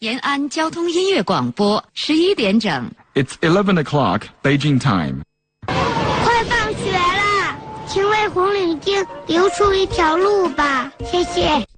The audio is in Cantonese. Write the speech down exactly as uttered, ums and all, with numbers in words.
延安交通音乐广播，十一点整。 It's eleven o'clock, Beijing time. 快放学了，请为红领巾留出一条路吧，谢谢。